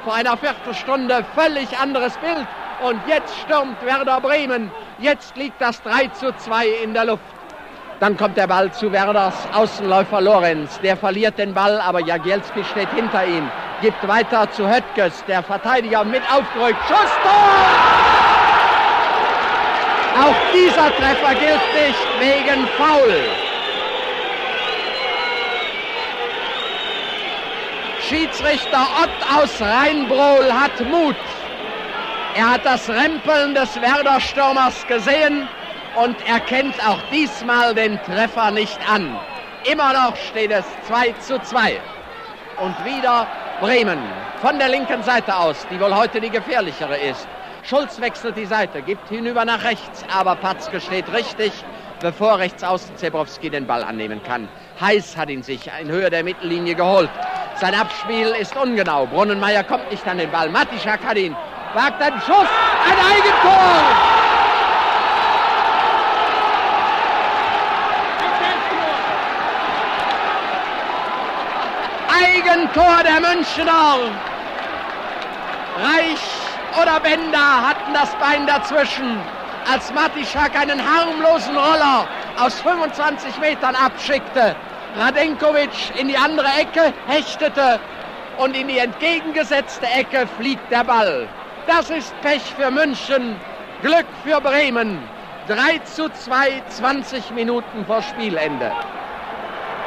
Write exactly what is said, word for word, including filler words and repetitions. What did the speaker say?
vor einer Viertelstunde völlig anderes Bild. Und jetzt stürmt Werder Bremen. Jetzt liegt das drei zu zwei in der Luft. Dann kommt der Ball zu Werders Außenläufer Lorenz. Der verliert den Ball, aber Jagielski steht hinter ihm. Gibt weiter zu Höttges. Der Verteidiger mit aufgerückt. Schuss, Tor! Auch dieser Treffer gilt nicht wegen Foul. Schiedsrichter Ott aus Rheinbrohl hat Mut. Er hat das Rempeln des Werder-Stürmers gesehen und erkennt auch diesmal den Treffer nicht an. Immer noch steht es zwei zu zwei. Und wieder Bremen von der linken Seite aus, die wohl heute die gefährlichere ist. Schulz wechselt die Seite, gibt hinüber nach rechts, aber Patzke steht richtig, bevor rechts außen Zebrowski den Ball annehmen kann. Heiß hat ihn sich in Höhe der Mittellinie geholt. Sein Abspiel ist ungenau. Brunnenmeier kommt nicht an den Ball. Matischak hat ihn. Wagt einen Schuss. Ein Eigentor. Eigentor der Münchner. Reich oder Bender hatten das Bein dazwischen, als Matischak einen harmlosen Roller aus fünfundzwanzig Metern abschickte. Radenkovic in die andere Ecke hechtete und in die entgegengesetzte Ecke fliegt der Ball. Das ist Pech für München, Glück für Bremen. drei zu zwei, zwanzig Minuten vor Spielende.